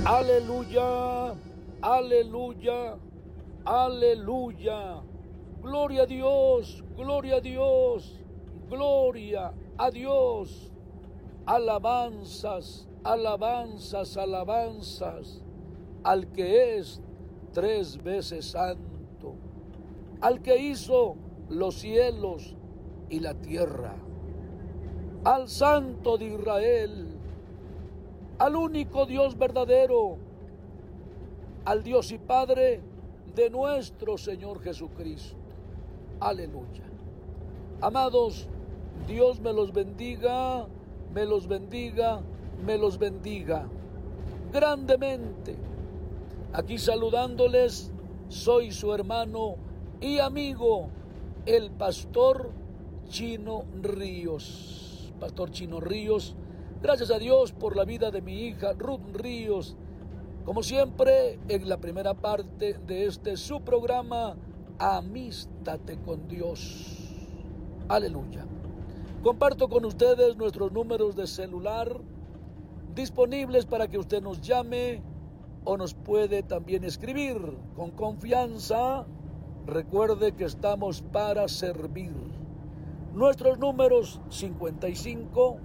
Aleluya, aleluya, aleluya. Gloria a Dios, gloria a Dios, gloria a Dios. Alabanzas, alabanzas, alabanzas al que es 3 veces santo, al que hizo los cielos y la tierra, al Santo de Israel, al único Dios verdadero, al Dios y Padre de nuestro Señor Jesucristo. Aleluya. Amados, Dios me los bendiga, me los bendiga, me los bendiga grandemente. Aquí saludándoles, soy su hermano y amigo, el pastor Chino Ríos. Pastor Chino Ríos, gracias a Dios por la vida de mi hija Ruth Ríos. Como siempre, en la primera parte de su programa, Amístate con Dios. Aleluya. Comparto con ustedes nuestros números de celular disponibles para que usted nos llame o nos puede también escribir con confianza. Recuerde que estamos para servir. Nuestros números 55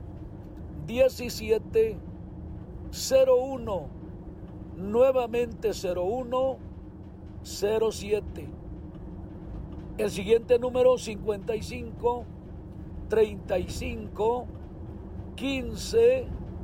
17 01, nuevamente 01 07. El siguiente número 55 35 15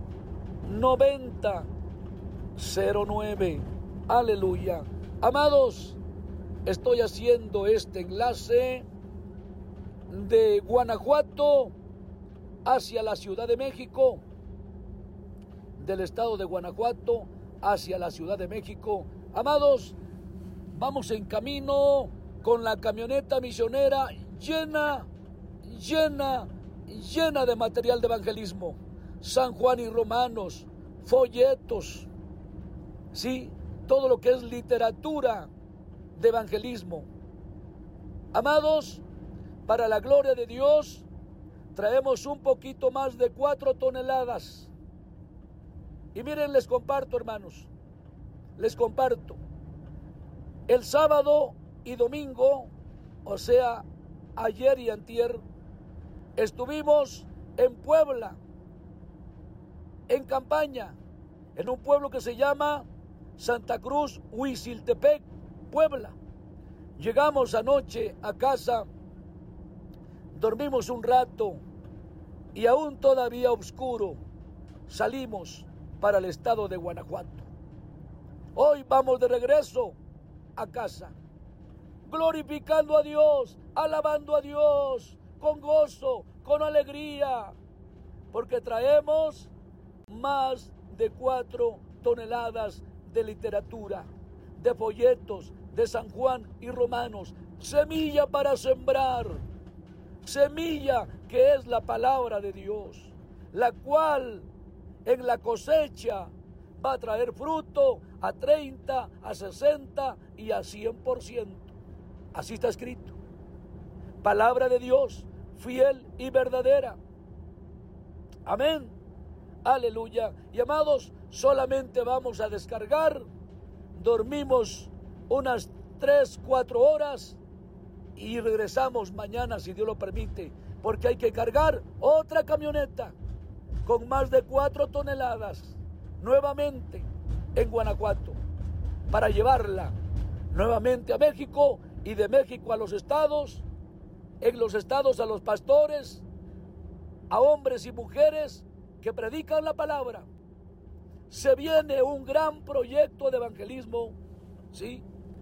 90 09. Aleluya. Amados, estoy haciendo este enlace de Guanajuato hacia la Ciudad de México, del estado de Guanajuato hacia la Ciudad de México. Amados, vamos en camino con la camioneta misionera llena de material de evangelismo. San Juan y Romanos, folletos, sí, todo lo que es literatura de evangelismo. Amados, para la gloria de Dios, traemos un poquito más de 4 toneladas. Y miren, les comparto, hermanos, les comparto. El sábado y domingo, o sea, ayer y antier, estuvimos en Puebla, en campaña, en un pueblo que se llama Santa Cruz, Huiziltepec, Puebla. Llegamos anoche a casa, dormimos un rato y aún todavía oscuro salimos para el estado de Guanajuato. Hoy vamos de regreso a casa, glorificando a Dios, alabando a Dios, con gozo, con alegría, porque traemos más de 4 toneladas de literatura, de folletos de San Juan y Romanos, semilla para sembrar, semilla que es la palabra de Dios, la cual en la cosecha va a traer fruto a 30, a 60 y a 100%. Así está escrito. Palabra de Dios, fiel y verdadera. Amén. Aleluya. Y amados, solamente vamos a descargar. Dormimos unas 3-4 horas y regresamos mañana, si Dios lo permite, porque hay que cargar otra camioneta con más de 4 toneladas nuevamente en Guanajuato para llevarla nuevamente a México y de México a los estados, en los estados a los pastores, a hombres y mujeres que predican la palabra. Se viene un gran proyecto de evangelismo, ¿sí?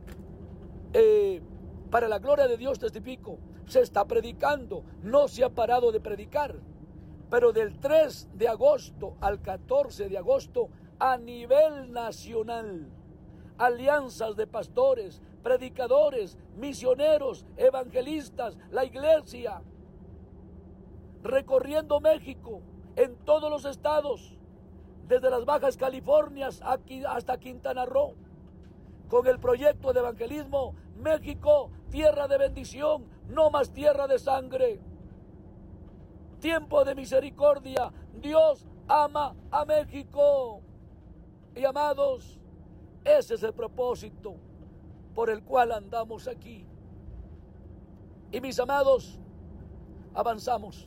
Para la gloria de Dios testifico, se está predicando, no se ha parado de predicar, pero del 3 de agosto al 14 de agosto a nivel nacional, alianzas de pastores, predicadores, misioneros, evangelistas, la iglesia, recorriendo México en todos los estados, desde las Bajas Californias aquí hasta Quintana Roo, con el proyecto de evangelismo México, tierra de bendición, no más tierra de sangre. Tiempo de misericordia, Dios ama a México. Y amados, ese es el propósito por el cual andamos aquí. Y mis amados, avanzamos,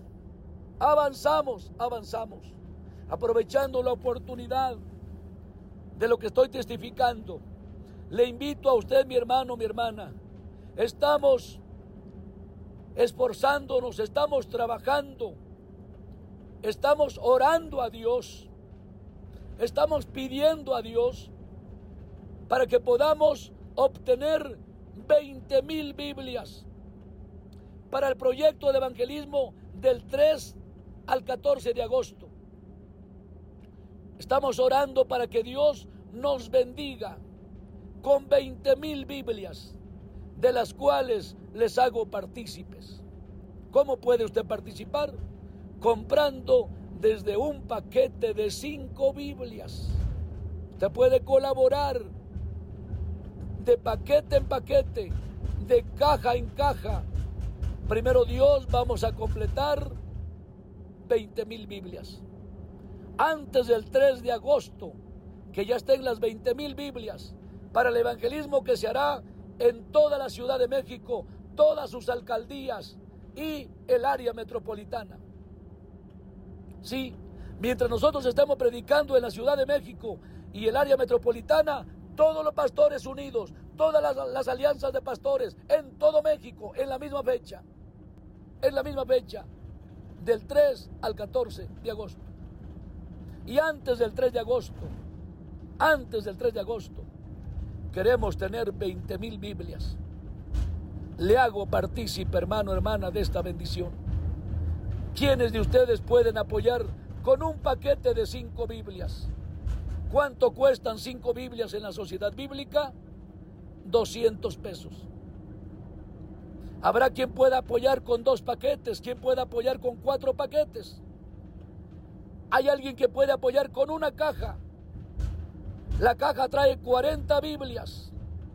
aprovechando la oportunidad de lo que estoy testificando. Le invito a usted, mi hermano, mi hermana, estamos esforzándonos, estamos trabajando, estamos orando a Dios, estamos pidiendo a Dios para que podamos obtener 20,000 Biblias para el proyecto de evangelismo del 3 al 14 de agosto. Estamos orando para que Dios nos bendiga con 20,000 Biblias, de las cuales les hago partícipes. ¿Cómo puede usted participar? Comprando desde un paquete de 5 Biblias. Usted puede colaborar de paquete en paquete, de caja en caja. Primero Dios, vamos a completar 20,000 Biblias. Antes del 3 de agosto, que ya estén las 20,000 Biblias para el evangelismo que se hará en toda la Ciudad de México, todas sus alcaldías y el área metropolitana. Sí, mientras nosotros estemos predicando en la Ciudad de México y el área metropolitana, todos los pastores unidos, todas las alianzas de pastores en todo México, en la misma fecha, del 3 al 14 de agosto. Y antes del 3 de agosto, queremos tener 20,000 Biblias. Le hago partícipe, hermano, hermana, de esta bendición. ¿Quiénes de ustedes pueden apoyar con un paquete de 5 Biblias? ¿Cuánto cuestan 5 Biblias en la sociedad bíblica? 200 pesos. Habrá quien pueda apoyar con 2 paquetes, quien pueda apoyar con 4 paquetes. Hay alguien que puede apoyar con una caja. La caja trae 40 Biblias.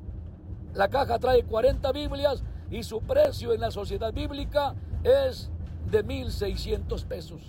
Y su precio en la sociedad bíblica es de 1,600 pesos.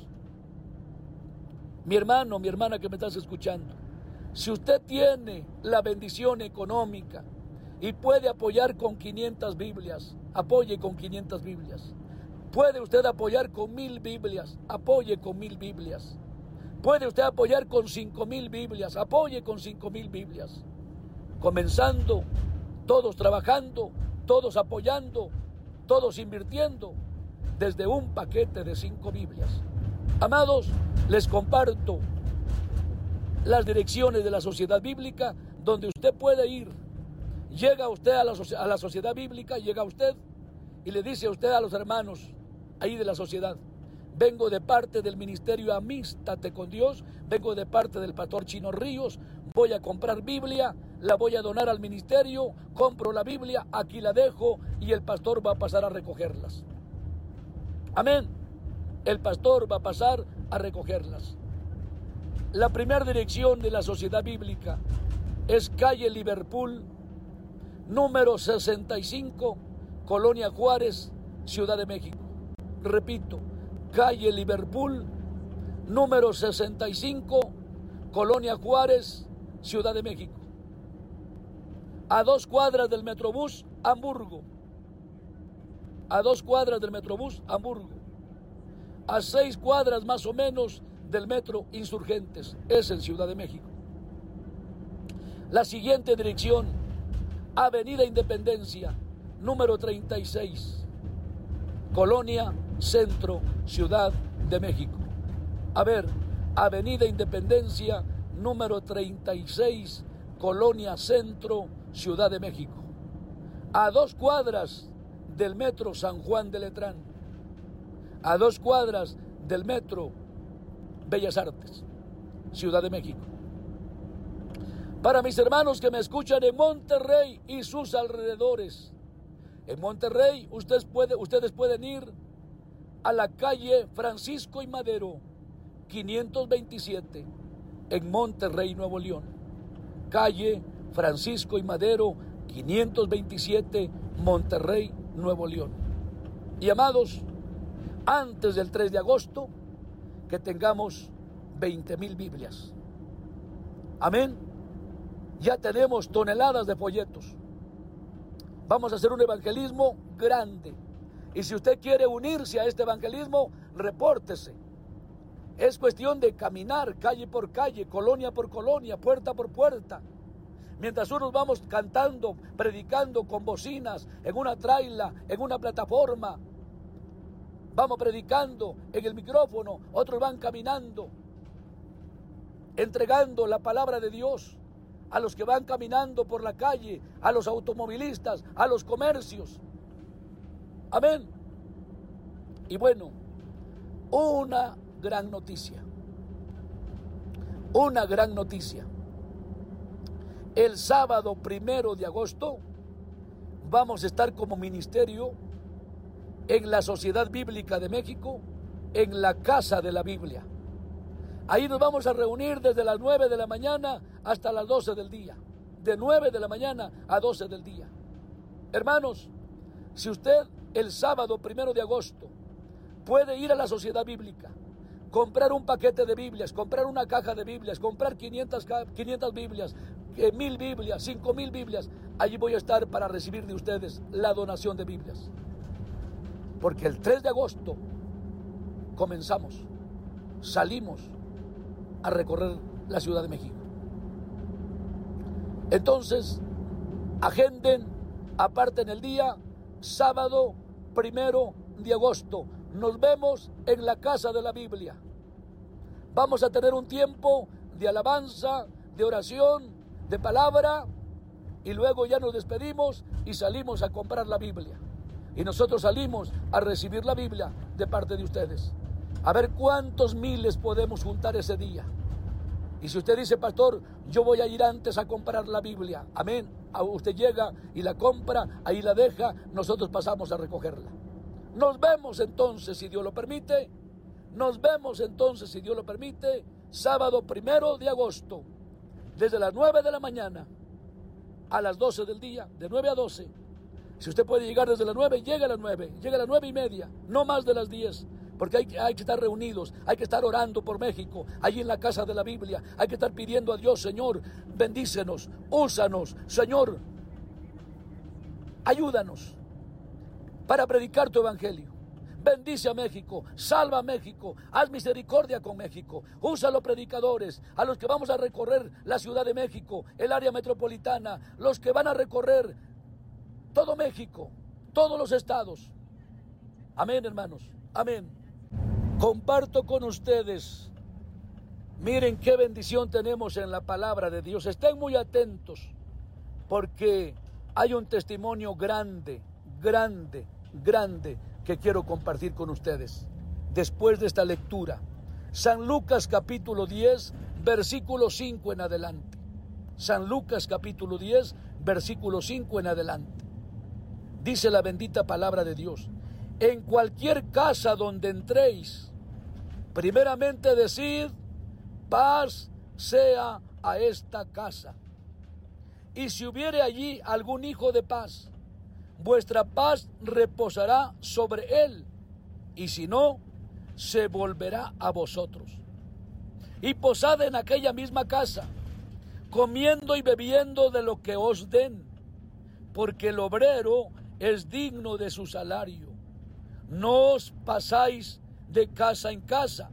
Mi hermano, mi hermana que me estás escuchando, si usted tiene la bendición económica y puede apoyar con 500 Biblias, apoye con 500 Biblias. Puede usted apoyar con 1,000 Biblias, apoye con 1,000 Biblias. Puede usted apoyar con 5,000 Biblias, apoye con 5,000 Biblias. Comenzando, todos trabajando, todos apoyando, todos invirtiendo, desde un paquete de 5 Biblias. Amados, les comparto las direcciones de la sociedad bíblica donde usted puede ir. Llega usted a la sociedad bíblica, llega usted y le dice a usted a los hermanos ahí de la sociedad: vengo de parte del ministerio Amístate con Dios, vengo de parte del pastor Chino Ríos, voy a comprar Biblia, la voy a donar al ministerio, compro la Biblia, aquí la dejo y el pastor va a pasar a recogerlas. Amén. El pastor va a pasar a recogerlas. La primera dirección de la sociedad bíblica es calle Liverpool, número 65, Colonia Juárez, Ciudad de México. Repito, calle Liverpool, número 65, Colonia Juárez, Ciudad de México. A 2 cuadras del Metrobús Hamburgo. A 2 cuadras del Metrobús Hamburgo. A 6 cuadras más o menos del Metro Insurgentes. Es en Ciudad de México. La siguiente dirección: Avenida Independencia, número 36, Colonia Centro, Ciudad de México. A ver, Avenida Independencia, número 36, Colonia Centro, Ciudad de México. A 2 cuadras del Metro San Juan de Letrán. A 2 cuadras del Metro Bellas Artes, Ciudad de México. Para mis hermanos que me escuchan en Monterrey y sus alrededores, en Monterrey ustedes pueden ir a la calle Francisco y Madero, 527, en Monterrey, Nuevo León. Calle Francisco y Madero, 527, Monterrey, Nuevo León. Y amados, antes del 3 de agosto, que tengamos 20,000 Biblias. Amén. Ya tenemos toneladas de folletos. Vamos a hacer un evangelismo grande. Y si usted quiere unirse a este evangelismo, repórtese. Es cuestión de caminar calle por calle, colonia por colonia, puerta por puerta. Mientras unos vamos cantando, predicando con bocinas, en una traila, en una plataforma. Vamos predicando en el micrófono, otros van caminando, entregando la palabra de Dios a los que van caminando por la calle, a los automovilistas, a los comercios. Amén. Y bueno, una gran noticia. Una gran noticia. El sábado 1 de agosto vamos a estar como ministerio en la Sociedad Bíblica de México, en la Casa de la Biblia. Ahí nos vamos a reunir desde las 9 de la mañana hasta las 12 del día. De 9 de la mañana a 12 del día. Hermanos, si usted el sábado 1 de agosto puede ir a la Sociedad Bíblica, comprar un paquete de Biblias, comprar una caja de Biblias, comprar 500 Biblias, 1000 Biblias, 5000 Biblias, allí voy a estar para recibir de ustedes la donación de Biblias. Porque el 3 de agosto comenzamos, salimos a recorrer la Ciudad de México. Entonces, agenden, aparten el día, sábado 1 de agosto. Nos vemos en la Casa de la Biblia. Vamos a tener un tiempo de alabanza, de oración, de palabra, y luego ya nos despedimos y salimos a comprar la Biblia. Y nosotros salimos a recibir la Biblia de parte de ustedes. A ver cuántos miles podemos juntar ese día. Y si usted dice, pastor, yo voy a ir antes a comprar la Biblia, amén, usted llega y la compra, ahí la deja, nosotros pasamos a recogerla. Nos vemos entonces, si Dios lo permite, sábado 1 de agosto, desde las 9 de la mañana a las 12 del día, de 9 a 12. Si usted puede llegar desde las 9, llega a las 9, llega a las 9 y media, no más de las 10. Porque hay que estar reunidos, hay que estar orando por México, allí en la Casa de la Biblia. Hay que estar pidiendo a Dios, Señor, bendícenos, úsanos, Señor, ayúdanos para predicar tu evangelio. Bendice a México, salva a México, haz misericordia con México. Usa a los predicadores, a los que vamos a recorrer la Ciudad de México, el área metropolitana, los que van a recorrer todo México, todos los estados. Amén, hermanos, amén. Comparto con ustedes, miren qué bendición tenemos en la palabra de Dios. Estén muy atentos, porque hay un testimonio grande que quiero compartir con ustedes después de esta lectura. San Lucas capítulo 10, versículo 5 en adelante. San Lucas capítulo 10, versículo 5 en adelante. Dice la bendita palabra de Dios: en cualquier casa donde entréis, primeramente decid, paz sea a esta casa. Y si hubiere allí algún hijo de paz, vuestra paz reposará sobre él, y si no, se volverá a vosotros. Y posad en aquella misma casa, comiendo y bebiendo de lo que os den, porque el obrero es digno de su salario. No os pasáis de casa en casa.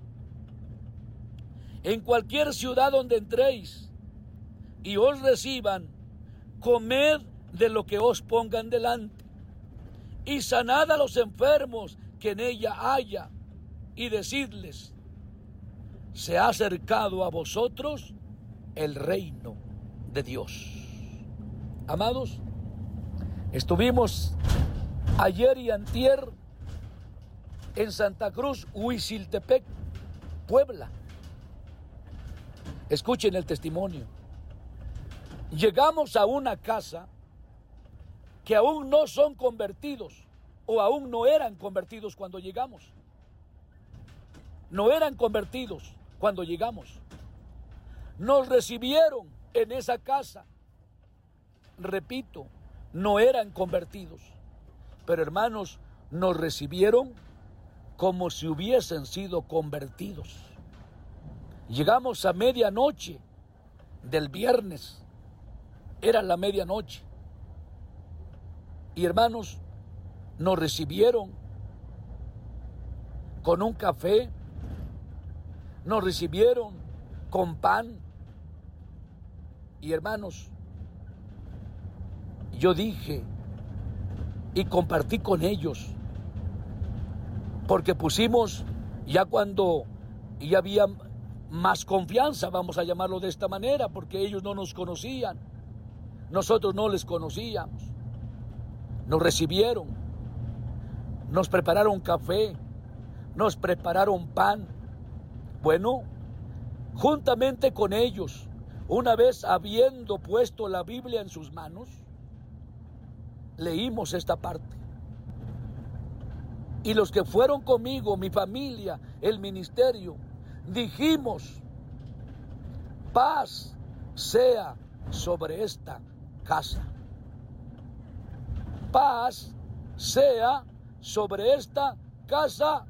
En cualquier ciudad donde entréis y os reciban, comed de lo que os pongan delante, y sanad a los enfermos que en ella haya, y decidles: se ha acercado a vosotros el reino de Dios. Amados, estuvimos ayer y antier en Santa Cruz, Huiziltepec, Puebla. Escuchen el testimonio. Llegamos a una casa que aún no son convertidos, o aún no eran convertidos cuando llegamos. No eran convertidos cuando llegamos. Nos recibieron en esa casa. Repito, no eran convertidos. Pero hermanos, nos recibieron como si hubiesen sido convertidos. Llegamos a medianoche del viernes Era la medianoche. Y hermanos, nos recibieron con un café, nos recibieron con pan. Y hermanos, yo dije y compartí con ellos, porque pusimos, ya cuando ya había más confianza, vamos a llamarlo de esta manera, porque ellos no nos conocían, nosotros no les conocíamos. Nos recibieron, nos prepararon café, nos prepararon pan. Bueno, juntamente con ellos, una vez habiendo puesto la Biblia en sus manos, leímos esta parte. Y los que fueron conmigo, mi familia, el ministerio, dijimos: paz sea sobre esta casa. Paz sea sobre esta casa.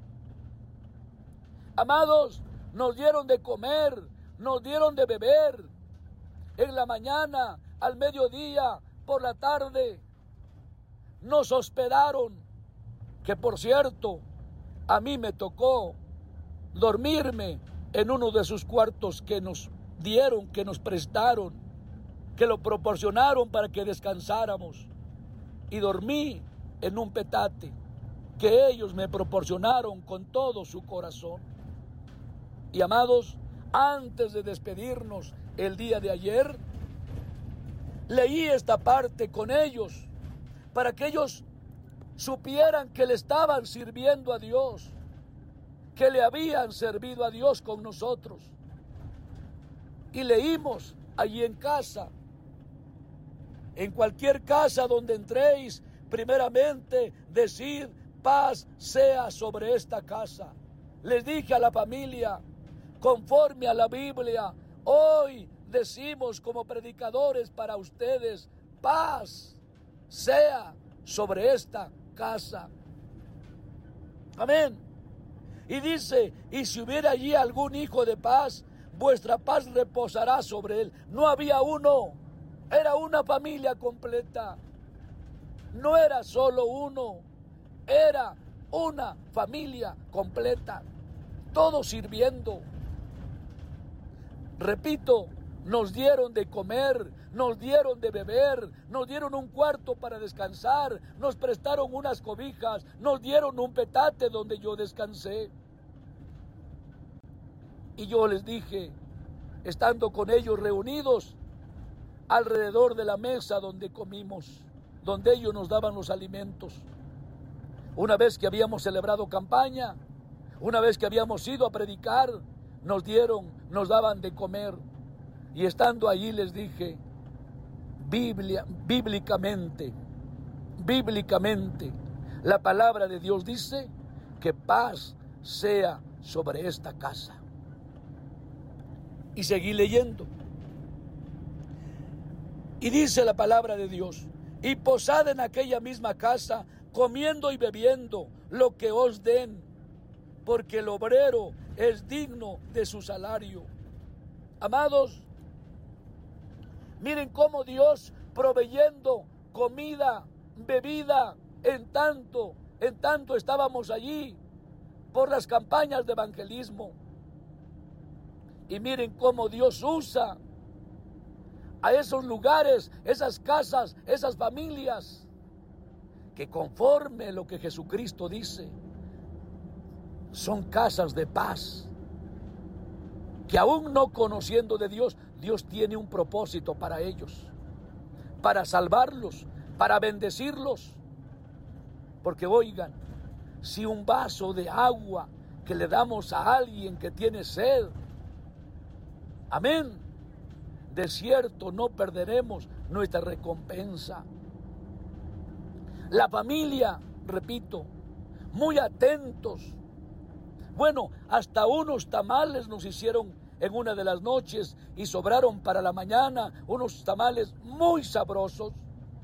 Amados, nos dieron de comer, nos dieron de beber, en la mañana, al mediodía, por la tarde. Nos hospedaron, que por cierto, a mí me tocó dormirme en uno de sus cuartos que nos dieron, que nos prestaron, que lo proporcionaron para que descansáramos. Y dormí en un petate que ellos me proporcionaron con todo su corazón. Y amados, antes de despedirnos el día de ayer, leí esta parte con ellos para que ellos supieran que le estaban sirviendo a Dios, que le habían servido a Dios con nosotros. Y leímos allí en casa: en cualquier casa donde entréis, primeramente decid: paz sea sobre esta casa. Les dije a la familia, conforme a la Biblia, hoy decimos como predicadores para ustedes: paz sea sobre esta casa. Amén. Y dice: y si hubiera allí algún hijo de paz, vuestra paz reposará sobre él. No había uno, era una familia completa. No era solo uno, era una familia completa, todos sirviendo. Repito, nos dieron de comer, nos dieron de beber, nos dieron un cuarto para descansar, nos prestaron unas cobijas, nos dieron un petate donde yo descansé. Y yo les dije, estando con ellos reunidos alrededor de la mesa donde comimos, donde ellos nos daban los alimentos, una vez que habíamos celebrado campaña, una vez que habíamos ido a predicar, nos daban de comer. Y estando allí les dije, bíblicamente, la palabra de Dios dice que paz sea sobre esta casa. Y seguí leyendo. Y dice la palabra de Dios: y posad en aquella misma casa, comiendo y bebiendo lo que os den, porque el obrero es digno de su salario. Amados, miren cómo Dios proveyendo comida, bebida, en tanto estábamos allí por las campañas de evangelismo. Y miren cómo Dios usa a esos lugares, esas casas, esas familias, que conforme lo que Jesucristo dice, son casas de paz, que aún no conociendo de Dios, Dios tiene un propósito para ellos, para salvarlos, para bendecirlos. Porque oigan, si un vaso de agua que le damos a alguien que tiene sed, amén, de cierto no perderemos nuestra recompensa. La familia, repito, muy atentos. Bueno, hasta unos tamales nos hicieron en una de las noches y sobraron para la mañana, unos tamales muy sabrosos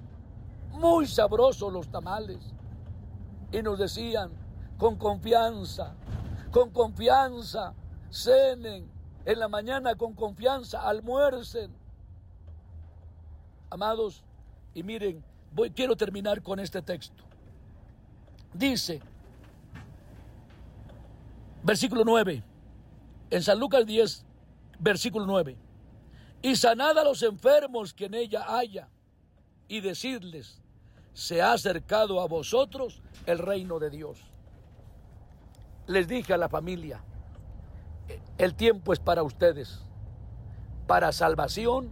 los tamales. Y nos decían, con confianza, cenen, en la mañana con confianza, almuercen. Amados, y miren, quiero terminar con este texto. Dice, versículo 9, en San Lucas 10, versículo 9, y sanad a los enfermos que en ella haya, y decidles, se ha acercado a vosotros el reino de Dios. Les dije a la familia, el tiempo es para ustedes, para salvación,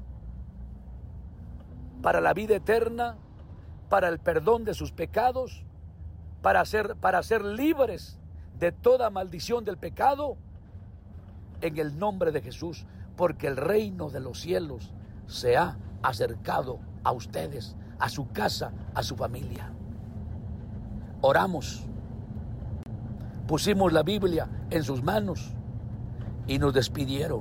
para la vida eterna, para el perdón de sus pecados, para ser libres de toda maldición del pecado, en el nombre de Jesús, porque el reino de los cielos se ha acercado a ustedes, a su casa, a su familia. Oramos, pusimos la Biblia en sus manos y nos despidieron,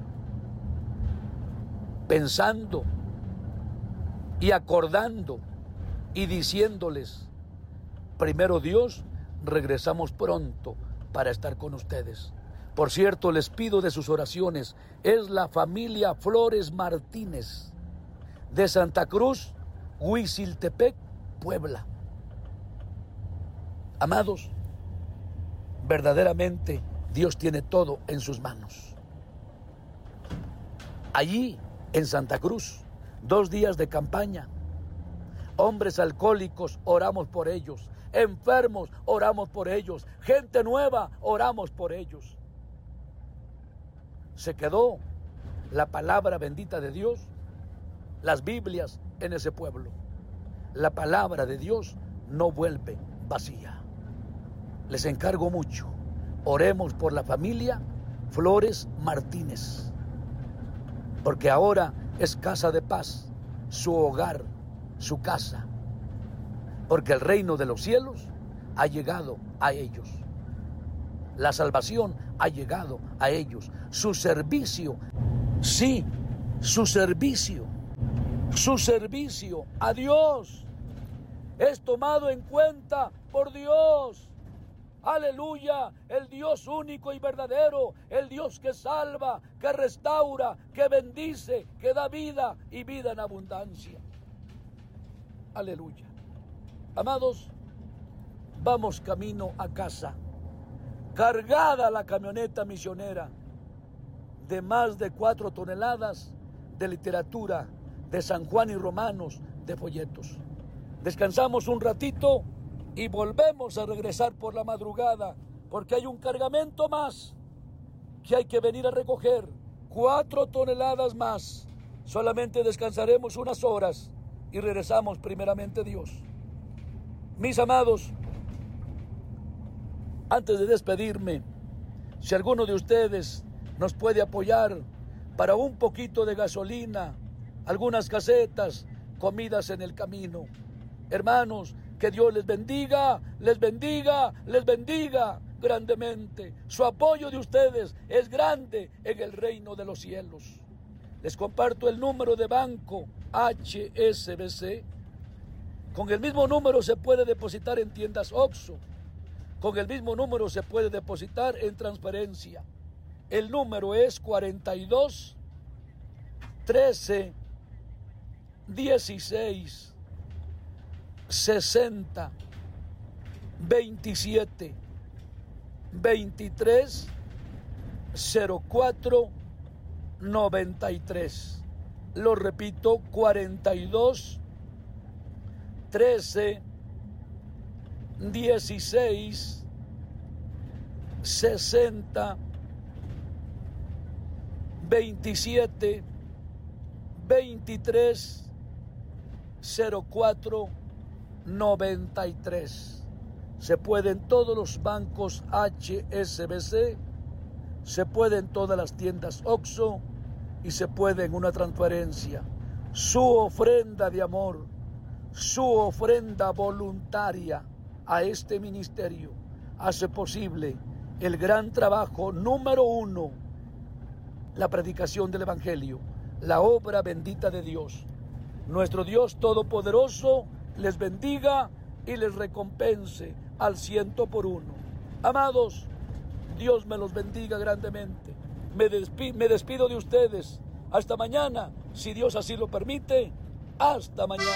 pensando y acordando y diciéndoles, primero Dios, regresamos pronto para estar con ustedes. Por cierto, les pido de sus oraciones, es la familia Flores Martínez, de Santa Cruz, Huiziltepec, Puebla. Amados, verdaderamente Dios tiene todo en sus manos. Allí, en Santa Cruz, 2 días de campaña. Hombres alcohólicos, oramos por ellos. Enfermos, oramos por ellos. Gente nueva, oramos por ellos. Se quedó la palabra bendita de Dios, las Biblias en ese pueblo. La palabra de Dios no vuelve vacía. Les encargo mucho. Oremos por la familia Flores Martínez, porque ahora es casa de paz, su hogar, su casa, porque el reino de los cielos ha llegado a ellos. La salvación ha llegado a ellos. Su servicio, sí, su servicio a Dios es tomado en cuenta por Dios. Aleluya, el Dios único y verdadero, el Dios que salva, que restaura, que bendice, que da vida y vida en abundancia. Aleluya. Amados, vamos camino a casa. Cargada la camioneta misionera de más de 4 toneladas de literatura de San Juan y Romanos, de folletos. Descansamos un ratito y volvemos a regresar por la madrugada, porque hay un cargamento más que hay que venir a recoger. 4 toneladas más. Solamente descansaremos unas horas y regresamos primeramente Dios. Mis amados, antes de despedirme, si alguno de ustedes nos puede apoyar para un poquito de gasolina, algunas casetas, comidas en el camino. Hermanos, que Dios les bendiga, les bendiga, les bendiga grandemente. Su apoyo de ustedes es grande en el reino de los cielos. Les comparto el número de banco HSBC. Con el mismo número se puede depositar en tiendas OXXO. Con el mismo número se puede depositar en transferencia. El número es 42 13 16 60 27 23 04 93. Lo repito, 42 13 16 60 27 23 04 93. Se puede en todos los bancos HSBC, se puede en todas las tiendas OXXO y se puede en una transferencia. Su ofrenda de amor, su ofrenda voluntaria a este ministerio hace posible el gran trabajo número 1, la predicación del Evangelio, la obra bendita de Dios. Nuestro Dios Todopoderoso les bendiga y les recompense al 100%. Amados, Dios me los bendiga grandemente. Me despido de ustedes. Hasta mañana, si Dios así lo permite, Hasta mañana.